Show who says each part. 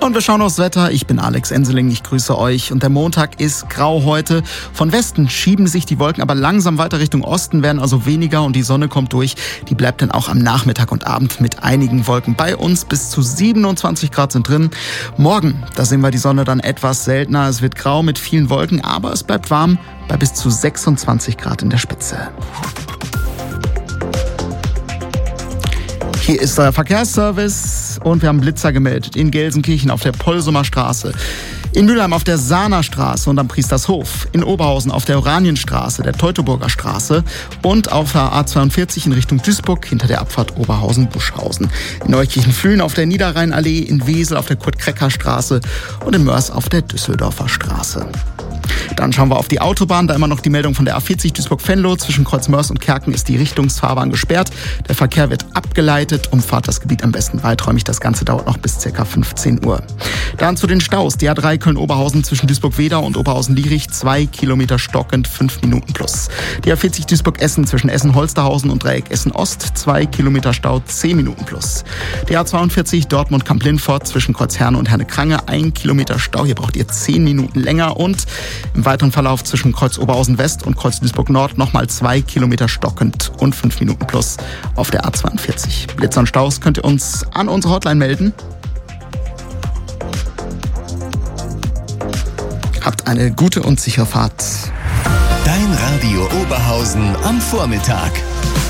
Speaker 1: Und wir schauen aufs Wetter. Ich bin Alex Enseling, ich grüße euch. Und der Montag ist grau heute. Von Westen schieben sich die Wolken aber langsam weiter Richtung Osten, werden also weniger und die Sonne kommt durch. Die bleibt dann auch am Nachmittag und Abend mit einigen Wolken bei uns. Bis zu 27 Grad sind drin. Morgen, da sehen wir die Sonne dann etwas seltener. Es wird grau mit vielen Wolken, aber es bleibt warm bei bis zu 26 Grad in der Spitze. Hier ist der Verkehrsservice und wir haben Blitzer gemeldet in Gelsenkirchen auf der Polsumer Straße, in Mülheim auf der Sahner Straße und am Priestershof, in Oberhausen auf der Oranienstraße, der Teutoburger Straße und auf der A42 in Richtung Duisburg hinter der Abfahrt Oberhausen-Buschhausen, in Neukirchen-Flühen auf der Niederrheinallee, in Wesel auf der Kurt-Krecker-Straße und in Mörs auf der Düsseldorfer Straße. Dann schauen wir auf die Autobahn, da immer noch die Meldung von der A40 Duisburg-Venlo. Zwischen Kreuz Mörs und Kerken ist die Richtungsfahrbahn gesperrt. Der Verkehr wird abgeleitet. Umfahrt das Gebiet am besten weiträumig. Das Ganze dauert noch bis ca. 15 Uhr. Dann zu den Staus. Die A3 Köln-Oberhausen zwischen Duisburg-Wedau und Oberhausen-Lierich 2 Kilometer stockend, 5 Minuten plus. Die A40 Duisburg-Essen zwischen Essen-Holsterhausen und Dreieck Essen-Ost 2 Kilometer Stau, 10 Minuten plus. Die A42 Dortmund-Kamp-Lindfort zwischen Kreuzherne und Herne-Krange 1 Kilometer Stau. Hier braucht ihr 10 Minuten länger und im weiteren Verlauf zwischen Kreuz Oberhausen West und Kreuz Duisburg Nord nochmal 2 Kilometer stockend und 5 Minuten plus auf der A42. Blitzer und Staus könnt ihr uns an unsere Hotline melden. Habt eine gute und sichere Fahrt.
Speaker 2: Dein Radio Oberhausen am Vormittag.